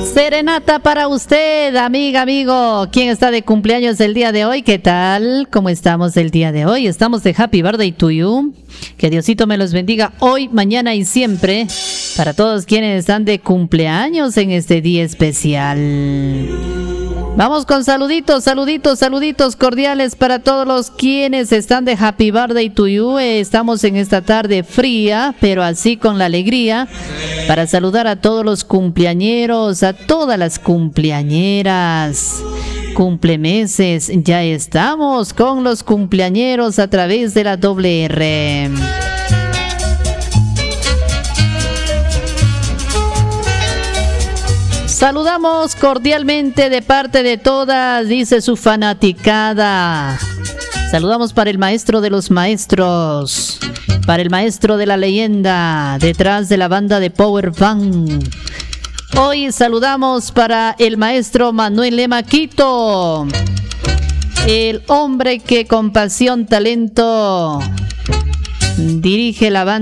Serenata para usted, amiga, amigo. ¿Quién está de cumpleaños el día de hoy? ¿Qué tal? ¿Cómo estamos el día de hoy? Estamos de Happy Birthday to you. Que Diosito me los bendiga hoy, mañana y siempre. Para todos quienes están de cumpleaños en este día especial. Vamos con saluditos cordiales para todos los quienes están de Happy Birthday to you. Estamos en esta tarde fría, pero así con la alegría, para saludar a todos los cumpleañeros, a todas las cumpleañeras, cumplemeses. Ya estamos con los cumpleañeros a través de la WR. Saludamos cordialmente de parte de todas, dice su fanaticada. Saludamos para el maestro de los maestros, para el maestro de la leyenda, detrás de la banda de Power Band. Hoy saludamos para el maestro Manuel Lema Quito, el hombre que con pasión, talento dirige la banda